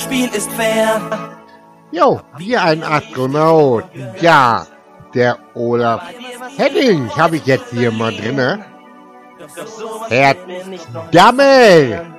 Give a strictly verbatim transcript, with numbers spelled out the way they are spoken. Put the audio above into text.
Spiel ist fair. Jo, wie ein Astronaut. Ja, der Olaf Henning habe ich jetzt hier mal drinne. Herr Dammel!